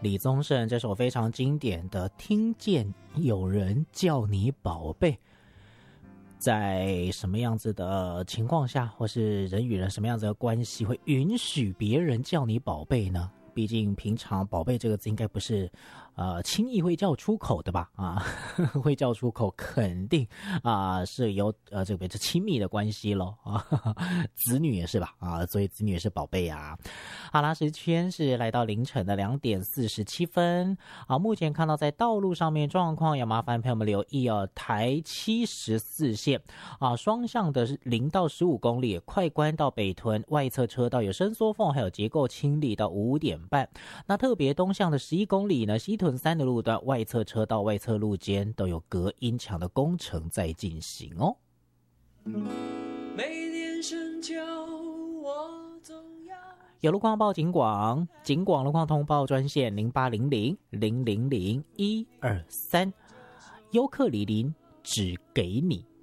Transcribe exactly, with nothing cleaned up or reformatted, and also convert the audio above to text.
李宗盛这首非常经典的《听见有人叫你宝贝》，在什么样子的情况下，或是人与人什么样子的关系，会允许别人叫你宝贝呢？毕竟平常宝贝这个字应该不是呃轻易会叫出口的吧？啊，会叫出口肯定啊是有呃这个这亲密的关系咯啊，子女也是吧？啊，所以子女也是宝贝啊。好啦，时间是来到凌晨的两点四十七分啊。目前看到在道路上面状况，要麻烦朋友们留意哦。台七十四线啊，双向的零到十五公里，快关到北屯外侧车道有伸缩缝，还有结构清理到五点半。那特别东向的十一公里呢，西屯三的路段外侧车道外侧路间都有隔音墙的工程在进行哦。每年深秋我总要有路况报警广，警广路况通报专线零八零零零零零一二三，优客李林只给你